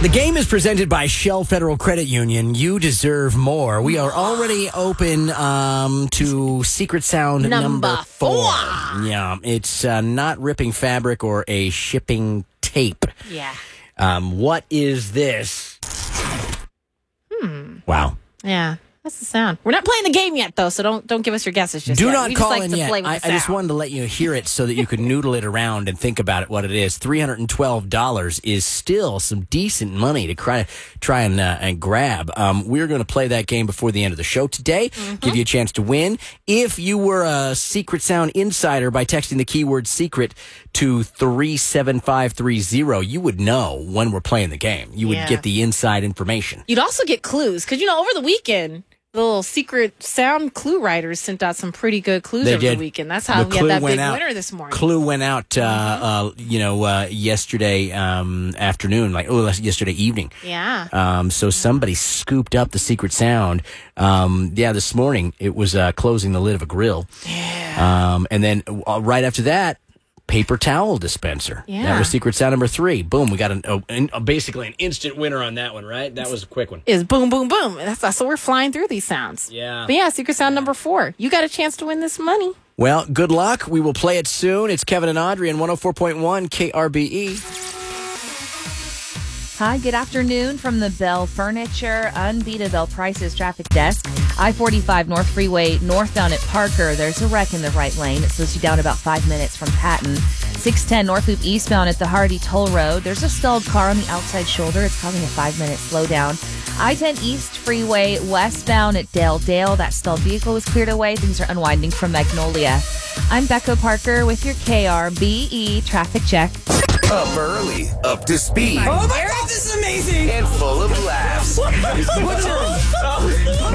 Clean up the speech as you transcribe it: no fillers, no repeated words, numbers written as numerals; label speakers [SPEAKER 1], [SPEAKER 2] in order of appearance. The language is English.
[SPEAKER 1] The game is presented by Shell Federal Credit Union. You deserve more. We are already open to Secret Sound number 4. Yeah, it's not ripping fabric or a shipping tape.
[SPEAKER 2] Yeah.
[SPEAKER 1] What is this? Wow.
[SPEAKER 2] Yeah. That's the sound. We're not playing the game yet, though, so don't give us your guesses just
[SPEAKER 1] Do
[SPEAKER 2] yet.
[SPEAKER 1] not
[SPEAKER 2] We
[SPEAKER 1] call
[SPEAKER 2] just like
[SPEAKER 1] in
[SPEAKER 2] to
[SPEAKER 1] yet.
[SPEAKER 2] play with
[SPEAKER 1] I
[SPEAKER 2] the sound.
[SPEAKER 1] just wanted to let you hear it so that you could noodle it around and think about it. What it is. $312 is still some decent money to try and grab. We're going to play that game before the end of the show today. Give you a chance to win. If you were a Secret Sound insider by texting the keyword secret to 37530, you would know when we're playing the game. You would get the inside information.
[SPEAKER 2] You'd also get clues, because, over the weekend, the little Secret Sound clue writers sent out some pretty good clues over the weekend. That's how we had that big winner this morning.
[SPEAKER 1] Clue went out, yesterday afternoon, yesterday evening.
[SPEAKER 2] Yeah.
[SPEAKER 1] So somebody scooped up the Secret Sound. This morning it was closing the lid of a grill.
[SPEAKER 2] Yeah.
[SPEAKER 1] And then right after that, paper towel dispenser.
[SPEAKER 2] Yeah.
[SPEAKER 1] That was Secret Sound number 3. Boom. We got basically an instant winner on that one, right? That was a quick one.
[SPEAKER 2] Is boom, boom, boom. So we're flying through these sounds.
[SPEAKER 1] Yeah.
[SPEAKER 2] But yeah, Secret Sound number 4. You got a chance to win this money.
[SPEAKER 1] Well, good luck. We will play it soon. It's Kevin and Audrey on 104.1 KRBE.
[SPEAKER 3] Hi, good afternoon from the Bell Furniture Unbeatable Prices Traffic Desk. I-45 North Freeway northbound at Parker. There's a wreck in the right lane. It slows you down about 5 minutes from Patton. 610 North Loop eastbound at the Hardy Toll Road. There's a stalled car on the outside shoulder. It's causing a 5-minute slowdown. I-10 East Freeway westbound at Dale. That stalled vehicle was cleared away. Things are unwinding from Magnolia. I'm Becca Parker with your KRBE traffic check.
[SPEAKER 4] Up early, up to speed.
[SPEAKER 5] Oh my God, this is amazing!
[SPEAKER 4] And full of laughs.